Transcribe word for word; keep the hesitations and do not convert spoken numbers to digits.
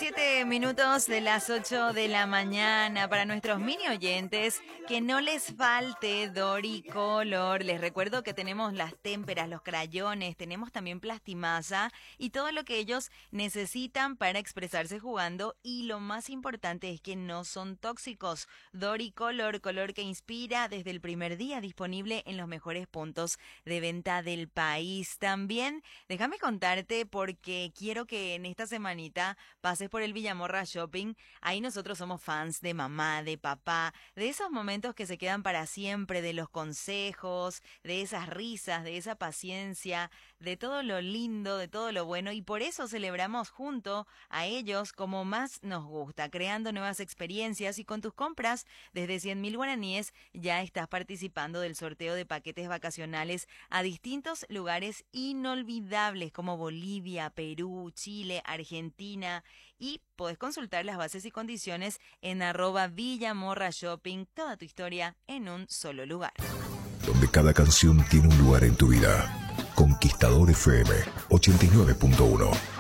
diecisiete minutos de las ocho de la mañana. Para nuestros mini oyentes, que no les falte Doricolor. Les recuerdo que tenemos las témperas, los crayones, tenemos también plastimasa y todo lo que ellos necesitan para expresarse jugando. Y lo más importante es que no son tóxicos. Doricolor, color que inspira, desde el primer día disponible en los mejores puntos de venta del país. También déjame contarte, porque quiero que en esta semanita pases por el Villamorra Shopping. Ahí nosotros somos fans de mamá, de papá, de esos momentos que se quedan para siempre, de los consejos, de esas risas, de esa paciencia, de todo lo lindo, de todo lo bueno, y por eso celebramos junto a ellos como más nos gusta, creando nuevas experiencias. Y con tus compras desde cien mil guaraníes ya estás participando del sorteo de paquetes vacacionales a distintos lugares inolvidables como Bolivia, Perú, Chile, Argentina, y podés consultar las bases y condiciones en arroba Villamorra Shopping. Toda tu historia en un solo lugar. Donde cada canción tiene un lugar en tu vida. Conquistador F M ochenta y nueve punto uno.